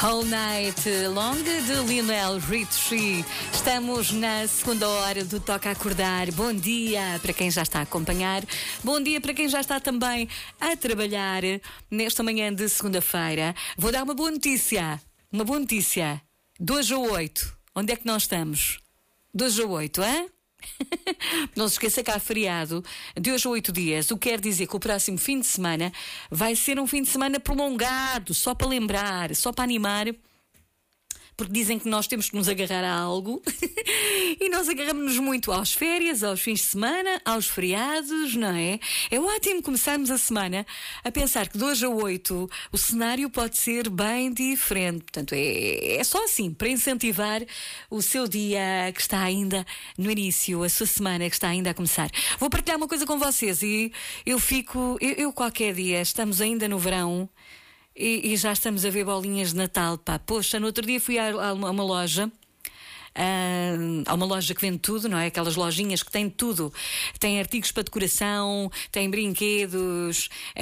All Night Long de Lionel Richie. Estamos na segunda hora do Toca a Acordar. Bom dia para quem já está a acompanhar. Bom dia para quem já está também a trabalhar nesta manhã de segunda-feira. Vou dar uma boa notícia. Uma boa notícia. 2 a 8. Onde é que nós estamos? 2 a 8, hein? Não se esqueça que há feriado de hoje a 8 dias, o que quer dizer que o próximo fim de semana vai ser um fim de semana prolongado, só para lembrar, só para animar, porque dizem que nós temos que nos agarrar a algo e nós agarramos-nos muito às férias, aos fins de semana, aos feriados, não é? É ótimo começarmos a semana a pensar que de hoje a 8 o cenário pode ser bem diferente. Portanto, é só assim, para incentivar o seu dia que está ainda no início, a sua semana que está ainda a começar. Vou partilhar uma coisa com vocês e eu qualquer dia, estamos ainda no verão, e já estamos a ver bolinhas de Natal, pá. Poxa, no outro dia fui a uma loja. Há uma loja que vende tudo, não é? Aquelas lojinhas que têm tudo. Tem artigos para decoração, tem brinquedos,